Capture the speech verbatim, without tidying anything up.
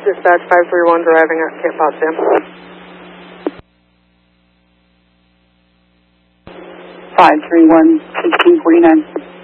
Dispatch five three one driving at Camp Potsdam. five three one, sixteen forty-nine.